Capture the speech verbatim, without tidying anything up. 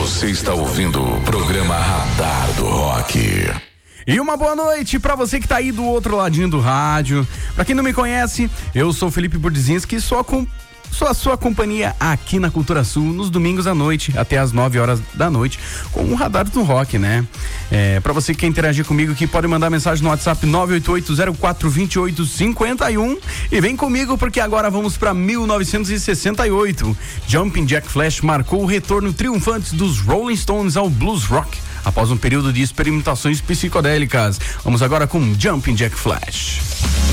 Você está ouvindo o programa Radar do Rock. E uma boa noite pra você que tá aí do outro ladinho do rádio. Pra quem não me conhece, eu sou Felipe Burdizinski e sou a, com, sou a sua companhia aqui na Cultura Sul, nos domingos à noite, até às nove horas da noite, com o Radar do Rock, né? É, pra você que quer interagir comigo aqui, pode mandar mensagem no WhatsApp nove oito oito zero quatro dois oito cinco um e vem comigo porque agora vamos pra mil novecentos e sessenta e oito. Jumpin' Jack Flash marcou o retorno triunfante dos Rolling Stones ao blues rock após um período de experimentações psicodélicas. Vamos agora com Jumpin' Jack Flash.